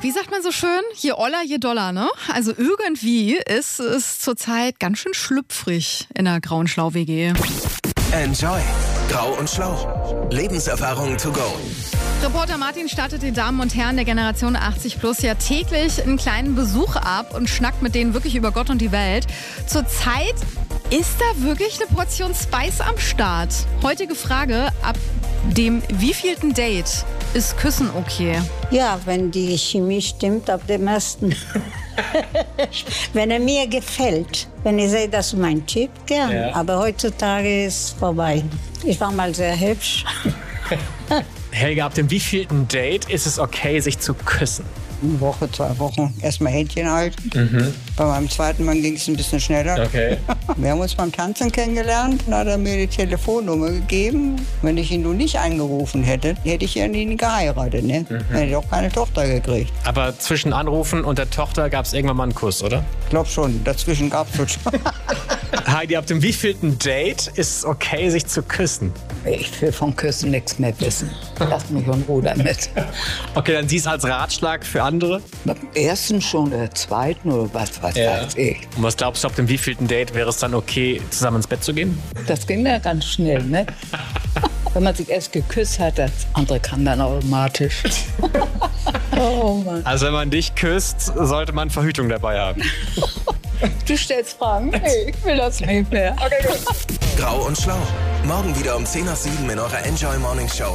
Wie sagt man so schön? Je Oller, je Dollar, ne? Also irgendwie ist es zurzeit ganz schön schlüpfrig in der Grau und Schlau WG. Enjoy. Grau und Schlau. Lebenserfahrung to go. Reporter Martin startet den Damen und Herren der Generation 80 Plus ja täglich einen kleinen Besuch ab und schnackt mit denen wirklich über Gott und die Welt. Zurzeit ist da wirklich eine Portion Spice am Start. Heutige Frage, ab dem wievielten Date ist Küssen okay? Ja, wenn die Chemie stimmt, ab dem ersten. Wenn er mir gefällt. Wenn ich sehe, das ist mein Typ, gern. Ja. Aber heutzutage ist es vorbei. Ich war mal sehr hübsch. Helga, ab dem wievielten Date ist es okay, sich zu küssen? Eine Woche, 2 Wochen. Erstmal Händchen halten. Bei meinem zweiten Mann ging es ein bisschen schneller. Okay. Wir haben uns beim Tanzen kennengelernt. Dann hat er mir die Telefonnummer gegeben. Wenn ich ihn nun nicht angerufen hätte, hätte ich ja nie geheiratet. Ne? Dann hätte ich auch keine Tochter gekriegt. Aber zwischen Anrufen und der Tochter gab es irgendwann mal einen Kuss, oder? Ich glaube schon. Dazwischen gab es schon. Heidi, ab dem wievielten Date ist es okay, sich zu küssen? Ich will vom Küssen nichts mehr wissen. Lass mich in Ruhe damit. Okay, dann siehst als Ratschlag für andere? Beim ersten schon, oder zweiten oder was weiß ich. Und was glaubst du, ab dem wievielten Date wäre es dann okay, zusammen ins Bett zu gehen? Das ging ja ganz schnell, ne? Wenn man sich erst geküsst hat, das andere kam dann automatisch. Oh Mann. Also wenn man dich küsst, sollte man Verhütung dabei haben. Du stellst Fragen? Nee, ich will das nicht mehr. Okay, gut. Grau und Schlau. Morgen wieder um 6:10 in eurer Enjoy Morning Show.